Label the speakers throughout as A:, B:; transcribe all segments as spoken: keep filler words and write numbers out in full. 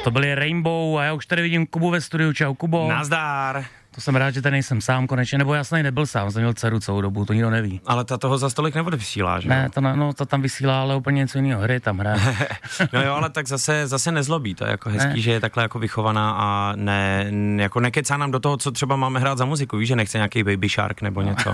A: to byly Rainbow a já už tady vidím Kubu ve studiu. Čau, Kubo.
B: Nazdar.
A: To jsem rád, že tady nejsem sám konečně, nebo já jsem tady nebyl sám, jsem měl dceru celou dobu, to nikdo neví.
B: Ale ta toho za stolik nebude vysílá, že?
A: Ne, to, no, to tam vysílá, ale úplně něco jiného, hry tam hraje.
B: No jo, ale tak zase, zase nezlobí, to je jako hezký, ne. Že je takhle jako vychovaná a ne, jako nekecá nám do toho, co třeba máme hrát za muziku, víš, že nechce nějaký Baby Shark nebo něco.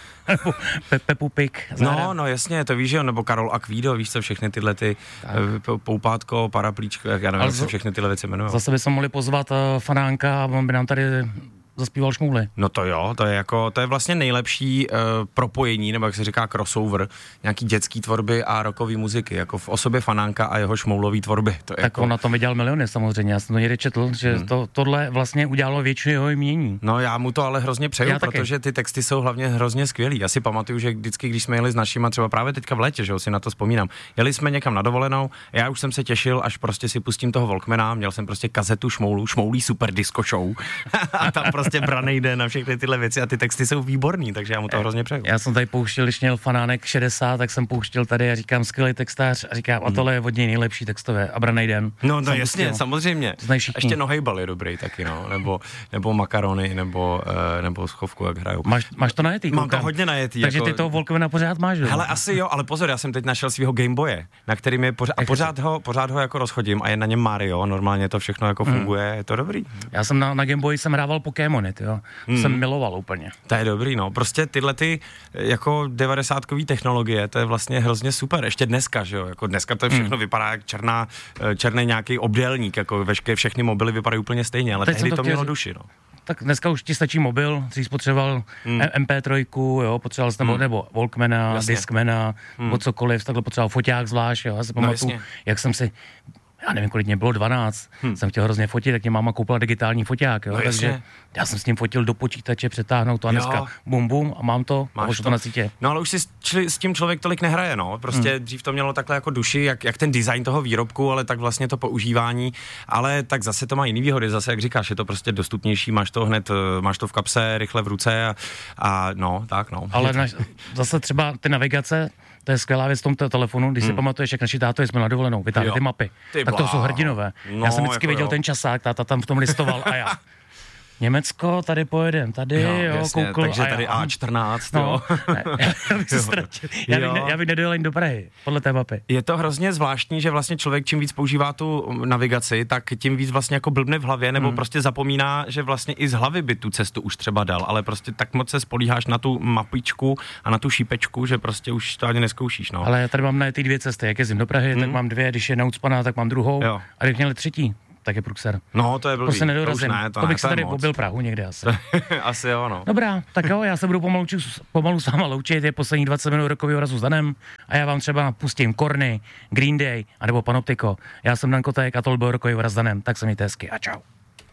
A: Pe- Pepu Pik.
B: No, no jasně, to víš, že jo, nebo Karol Akvído, víš co, všechny tyhle ty uh, Poupátko, Paraplíčko, jak já nevím, jak se všechny tyhle věci jmenují.
A: Zase bychom mohli pozvat uh, Fanánka a on by nám tady zaspíval šmůly.
B: No to jo, to je jako, to je vlastně nejlepší uh, propojení, nebo jak se říká crossover, nějaký dětský tvorby a rockové muziky, jako v osobě Fanánka a jeho šmoulový tvorby. To je
A: tak
B: jako...
A: on na tom vydělal miliony samozřejmě, já jsem to někdy četl, že hmm. to, tohle vlastně udělalo většinu jeho jmění.
B: No já mu to ale hrozně přeju,
A: já
B: protože
A: taky.
B: ty texty jsou hlavně hrozně skvělý. Já si pamatuju, že vždycky, když jsme jeli s našima, třeba právě teďka v létě, že jo, si na to vzpomínám, jeli jsme někam na dovolenou, já už jsem se těšil, až prostě si pustím toho Walkmana, měl jsem prostě kazetu šmoulu, šmoulí super disco show a tam prostě branej den a všechny tyhle věci a ty texty jsou výborný, takže já mu to hrozně přeju.
A: Já jsem tady pouštěl, když měl Fanánek šedesát, tak jsem pouštěl tady a říkám skvělý textář a říkám, a tohle je od něj nejlepší textové a branej den.
B: No, no jasně, pustil. Samozřejmě.
A: Ještě
B: Nohejbal je dobrý taky, no, nebo, nebo makarony, nebo, uh, nebo schovku, jak hrajou.
A: Máš, máš to najetý?
B: Mám to hodně najetý.
A: Takže
B: jako...
A: ty toho Walkmana pořád máš, jo?
B: Hele, asi jo, ale pozor, já jsem teď našel svého Gameboye, na kterým je pořád, a pořád ho, pořád ho jako rozchodím a je na něm Mario, normálně to všechno jako funguje, hmm. je to dobrý.
A: Já jsem na, na Gameboyi jsem hrával Pokémony, jo, hmm. jsem miloval úplně.
B: To je dobrý, no, prostě tyhle ty jako devadesátkový technologie, to je vlastně hrozně super, ještě dneska, že jo, jako dneska to všechno hmm. vypadá jak černá, černý nějaký obdélník, jako veškeré všechny mobily vypadají úplně stejně, ale teď tehdy to, to mělo říct. Duši, no.
A: Tak dneska už ti stačí mobil, dřív potřeboval hmm. em pé tři, jo, potřeboval jsi hmm. nebo Walkmana, Jasně. Discmana, hmm. nebo cokoliv, takhle potřeboval foťák zvlášť, jo, já si pamatuju, no, jak jsem si, já nevím, kolik mě bylo, dvanáct, hmm. jsem chtěl hrozně fotit, tak mě máma koupila digitální foťák, jo, no, takže jasně. já jsem s tím fotil do počítače, přetáhnout to a dneska jo. bum bum a mám to, a už to na sítě.
B: No ale už si čli, s tím člověk tolik nehraje, no, prostě hmm. dřív to mělo takhle jako duši, jak, jak ten design toho výrobku, ale tak vlastně to používání, ale tak zase to má jiný výhody, zase jak říkáš, je to prostě dostupnější, máš to hned, máš to v kapse, rychle v ruce a, a no, tak no.
A: Ale na, zase třeba ty navigace, to je skvělá věc v tomto telefonu, když hmm. si pamatuješ, jak naši táto jsme na dovolenou, vytáhli ty mapy, ty tak to jsou hrdinové. No, já jsem vždycky jako viděl jo. ten časák, táta tam v tom listoval a já. Německo, tady pojedem, tady, jo, jo
B: jasně,
A: koukl.
B: Takže tady á čtrnáct,
A: no, jo. Ne, já bych se ztratil. Já bych, já bych nedojel ani do Prahy, podle té mapy.
B: Je to hrozně zvláštní, že vlastně člověk čím víc používá tu navigaci, tak tím víc vlastně jako blbne v hlavě, nebo hmm. prostě zapomíná, že vlastně i z hlavy by tu cestu už třeba dal, ale prostě tak moc se spolíháš na tu mapičku a na tu šípečku, že prostě už to ani neskoušíš, no.
A: Ale já tady mám na ty dvě cesty, jak jezdím do Prahy, hmm. tak mám dvě, když je naucpaná, tak mám druhou, jo. a když měli třetí, tak je průkser.
B: No, to je blbý.
A: Prostě nedorazím.
B: To, ne, to,
A: to bych
B: ne,
A: se tady pobil Prahu někde asi.
B: asi jo, no.
A: Dobrá, tak jo, já se budu pomalu, pomalu s váma loučit, je poslední dvacet minut rokového razu s Danem a já vám třeba pustím Korny, Green Day, anebo Panoptiko. Já jsem Dan Kotek a to byl rokový raz s Danem, tak se mějte hezky a čau.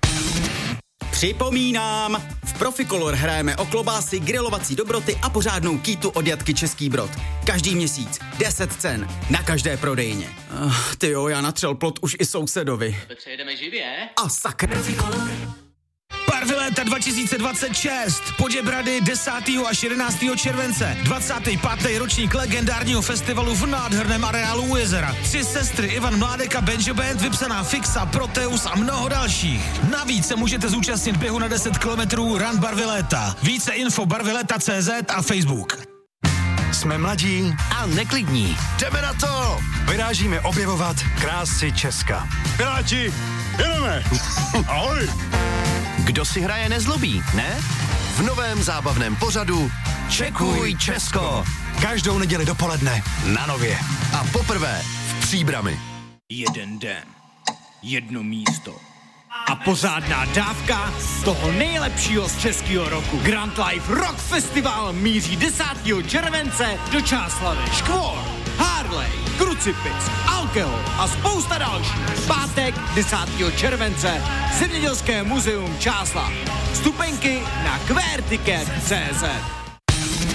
C: Připomínám, v Proficolor hrajeme o klobásy, grilovací dobroty a pořádnou kýtu od Jatky Český Brod. Každý měsíc deset cen na každé prodejně. Uh, ty jo, já natřel plot už i sousedovi.
D: Přejedeme živě?
C: A sakra.
E: Barviléta dva tisíce dvacet šest, Poděbrady desátého až jedenáctého července, dvacátý pátý ročník legendárního festivalu v nádherném areálu u jezera. Tři sestry, Ivan Mládek a Benjo Band, vypsaná Fixa, Proteus a mnoho dalších. Navíc se můžete zúčastnit běhu na deset kilometrů Run Barviléta. Více info barvileta tečka cé zet a Facebook.
F: Jsme mladí
E: a neklidní.
F: Jdeme na to! Vyrážíme objevovat krásy Česka.
G: Piráti, jedeme! Ahoj!
E: Kdo si hraje nezlobí, ne?
F: V novém zábavném pořadu
E: Čekuj Česko.
F: Každou neděli dopoledne na Nově. A poprvé v Příbrami.
E: Jeden den, jedno místo.
H: A pořádná dávka z toho nejlepšího z českého roku. Grand Life Rock Festival míří desátého července do Čáslavy. Škvor, Harley, Krucipis, Alkohol a spousta dalších. Pátek desátého července Zemědělské muzeum Čáslav. Vstupenky na queerticket tečka cé zet.